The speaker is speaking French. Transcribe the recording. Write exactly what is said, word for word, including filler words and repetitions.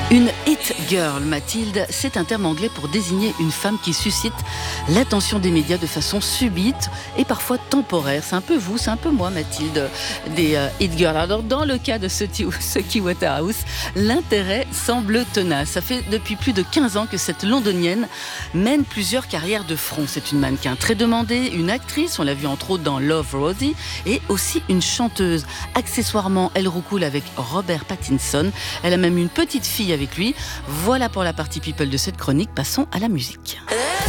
Une hit girl, Mathilde, c'est un terme anglais pour désigner une femme qui suscite l'attention des médias de façon subite et parfois temporaire. C'est un peu vous, c'est un peu moi, Mathilde, des euh, hit girls. Alors, dans le cas de Suki Waterhouse, l'intérêt semble tenace. Ça fait depuis plus de quinze ans que cette londonienne mène plusieurs carrières de front. C'est une mannequin très demandée, une actrice, on l'a vu entre autres dans Love, Rosie, et aussi une chanteuse. Accessoirement, elle roucoule avec Robert Pattinson. Elle a même une petite fille avec lui. Voilà pour la partie people de cette chronique. Passons à la musique.